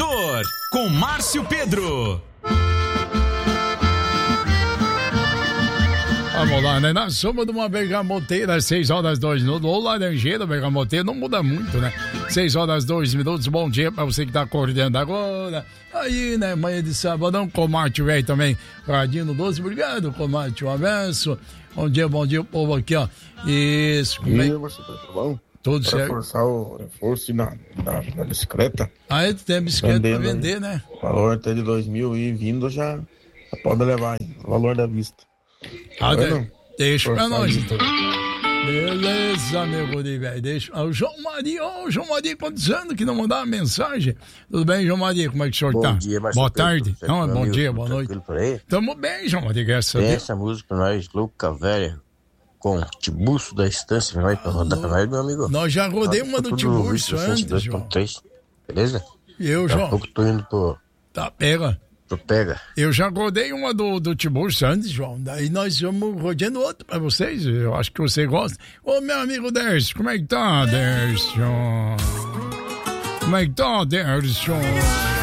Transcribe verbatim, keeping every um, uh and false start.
Motor, com Márcio Pedro. Vamos lá, né? Na soma de uma bergamoteira, seis horas, dois minutos, ou laranjeira, bergamoteira, não muda muito, né? seis horas, dois minutos, bom dia pra você que tá acordando agora. Aí, né, manhã de sábado, Comate velho também, Radinho doze, obrigado, Comate, um abraço. Bom dia, bom dia, povo aqui, ó. Isso, como é? Você tá bom? Tudo certo. Reforçar o reforço na, na, na bicicleta. Ah, ele tem bicicleta Vendendo, pra vender, aí. né? O valor até de dois mil e vindo já, já pode levar, hein? O valor da vista. Ah, Tá de, vendo? deixa pra Forçar nós, isso. então. Beleza, meu guri, velho. Deixa. Ah, o João Maria, ô, oh, João Maria, quantos anos que não mandava mensagem? Tudo bem, João Maria? Como é que o senhor Bom tá? dia, Marcelo Boa Pedro, tarde. tudo Não, certo, bom amigo? dia, Tudo boa noite. tranquilo por aí? Tamo bem, João Maria, graças a Tem Deus. essa música pra nós, Luca Velha, com Tiburcio da Estância, vai pra rodar pra nós, meu amigo. Nós já rodei uma do Tiburcio antes, João. três, beleza? E eu, Daqui a João? pouco tô indo pro, Tá, pega. pro Pega. Eu já rodei uma do, do Tiburcio antes, João. Daí nós vamos rodando outra pra vocês. Eu acho que você gosta. Ô, meu amigo Dércio, como é que tá, Dércio? Como é que tá, Dércio?